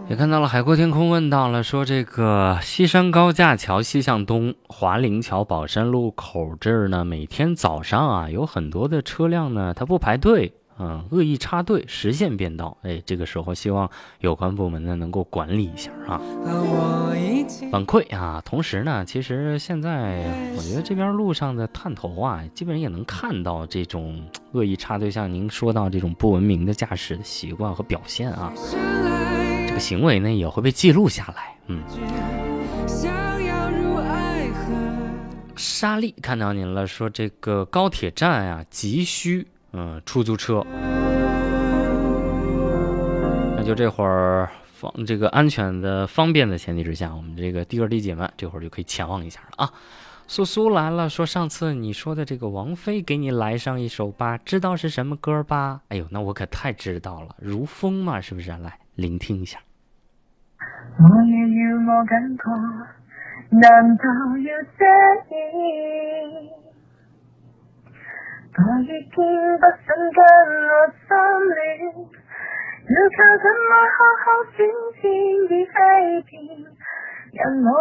也看到了海阔天空问到了，说这个西山高架桥西向东华林桥宝山路口这儿呢，每天早上啊有很多的车辆呢，它不排队，恶意插队，实现变道。这个时候希望有关部门呢能够管理一下啊。反馈啊，同时呢，其实现在我觉得这边路上的探头啊，基本上也能看到这种恶意插队，像您说到这种不文明的驾驶的习惯和表现啊。这个行为呢也会被记录下来。莎莉看到您了，说这个高铁站啊急需出租车，那就这会儿这个安全的方便的前提之下，我们这个的哥的姐们这会儿就可以前往一下了啊。苏苏来了，说上次你说的这个王菲给你来上一首吧，知道是什么歌吧？哎呦，那我可太知道了，如风嘛，是不是？来聆听一下。 我也要我感覺，難道要這意？我已經不想跟我相戀，要靠怎麼好好轉變已飛遍，人我